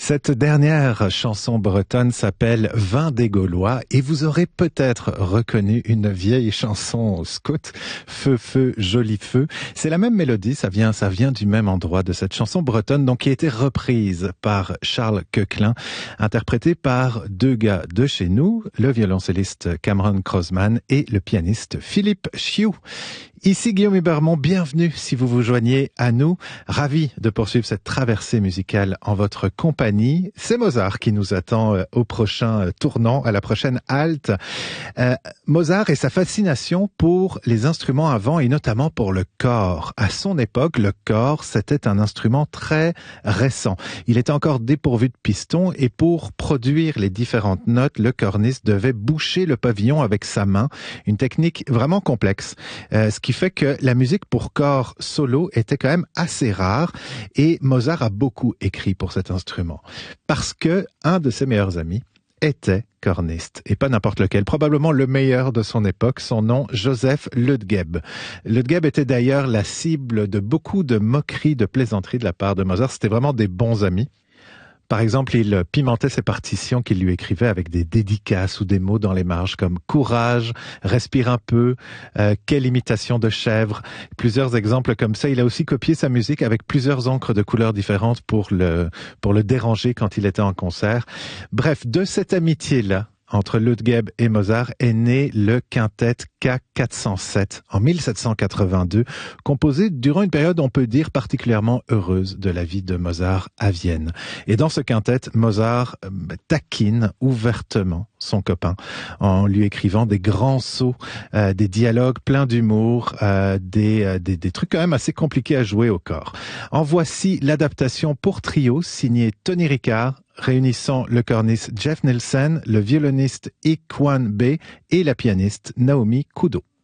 Cette dernière chanson bretonne s'appelle Vin des Gaulois et vous aurez peut-être reconnu une vieille chanson scout, Feu, feu, joli feu. C'est la même mélodie, ça vient du même endroit de cette chanson bretonne, donc qui a été reprise par Charles Coquelin, interprétée par deux gars de chez nous, le violoncelliste Cameron Crosman et le pianiste Philippe Chioux. Ici Guillaume Hubermont, bienvenue si vous vous joignez à nous. Ravi de poursuivre cette traversée musicale en votre compagnie. C'est Mozart qui nous attend au prochain tournant, à la prochaine halte. Mozart et sa fascination pour les instruments à vent et notamment pour le cor. À son époque, le cor, c'était un instrument très récent. Il était encore dépourvu de piston et pour produire les différentes notes, le corniste devait boucher le pavillon avec sa main. Une technique vraiment complexe. Ce qui fait que la musique pour corps solo était quand même assez rare et Mozart a beaucoup écrit pour cet instrument parce que un de ses meilleurs amis était corniste et pas n'importe lequel, probablement le meilleur de son époque, son nom Joseph Leudgeb. Leudgeb était d'ailleurs la cible de beaucoup de moqueries, de plaisanteries de la part de Mozart, c'était vraiment des bons amis. Par exemple, il pimentait ses partitions qu'il lui écrivait avec des dédicaces ou des mots dans les marges comme « courage »,« respire un peu »,« quelle imitation de chèvre ». Plusieurs exemples comme ça. Il a aussi copié sa musique avec plusieurs encres de couleurs différentes pour le déranger quand il était en concert. Bref, de cette amitié-là, entre Leudgeb et Mozart est né le quintet K407 en 1782, composé durant une période, on peut dire, particulièrement heureuse de la vie de Mozart à Vienne. Et dans ce quintet, Mozart taquine ouvertement son copain en lui écrivant des grands sauts, des dialogues pleins d'humour, des trucs quand même assez compliqués à jouer au corps. En voici l'adaptation pour trio signée Tony Ricard, réunissant le corniste Jeff Nielsen, le violoniste Ikwan Bey et la pianiste Naomi Kudo.